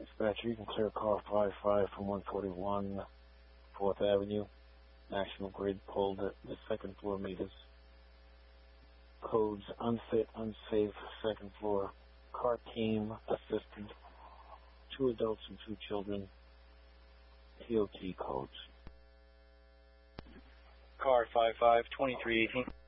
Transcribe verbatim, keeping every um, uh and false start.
Dispatcher, you can clear car five five from one forty-one fourth Avenue. National Grid pulled it. The second floor meters. Codes unfit, unsafe, second floor. Car team assisted. Two adults and two children. T O T codes. Car five five, twenty-three eighteen.